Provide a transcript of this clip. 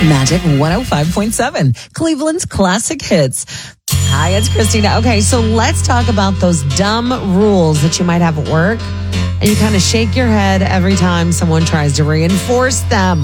Magic 105.7, Cleveland's classic hits. Hi, it's Christina. Okay, so let's talk about those dumb rules that you might have at work, and you kind of shake your head every time someone tries to reinforce them.